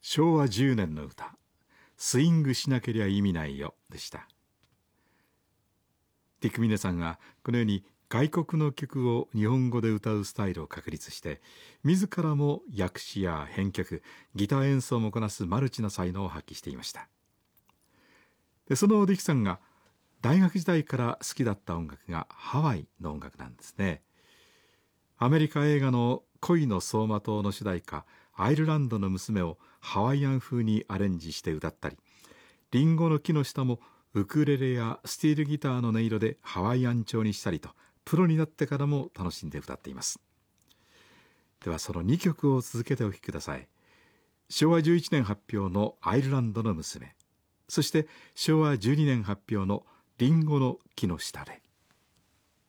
昭和10年の歌、スイングしなけりゃ意味ないよでした。ディック・ミネさんがこのように外国の曲を日本語で歌うスタイルを確立して、自らも訳詞や編曲、ギター演奏もこなすマルチな才能を発揮していました。でそのディックさんが大学時代から好きだった音楽がハワイの音楽なんですね。アメリカ映画の恋の走馬灯の主題歌、アイルランドの娘をハワイアン風にアレンジして歌ったり、リンゴの木の下もウクレレやスティールギターの音色でハワイアン調にしたりと、プロになってからも楽しんで歌っています。ではその2曲を続けてお聴きください。昭和11年発表のアイルランドの娘、そして昭和12年発表のリンゴの木の下で。